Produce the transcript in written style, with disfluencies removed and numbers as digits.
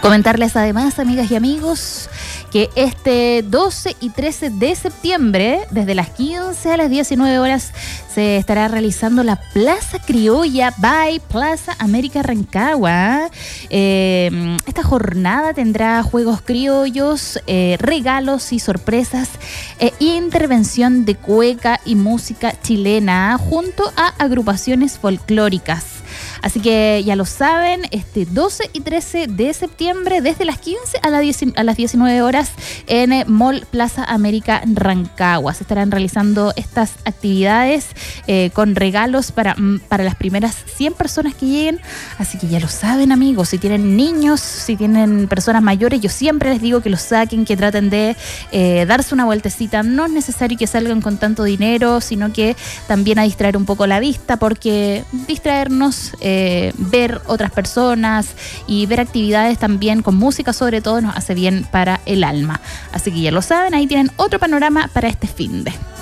Comentarles además, amigas y amigos, que este 12 y 13 de septiembre, desde las 15 a las 19 horas, se estará realizando la Plaza Criolla by Plaza América Rancagua. Esta jornada tendrá juegos criollos, regalos y sorpresas, intervención de cueca y música chilena junto a agrupaciones folclóricas. Así que ya lo saben, este 12 y 13 de septiembre, desde las 15 a las 19 horas, en Mall Plaza América Rancagua. Se estarán realizando estas actividades con regalos para las primeras 100 personas que lleguen. Así que ya lo saben, amigos, si tienen niños, si tienen personas mayores, yo siempre les digo que los saquen, que traten de darse una vueltecita. No es necesario que salgan con tanto dinero, sino que también a distraer un poco la vista, porque distraernos, ver otras personas y ver actividades también con música sobre todo nos hace bien para el alma. Así que ya lo saben, ahí tienen otro panorama para este finde.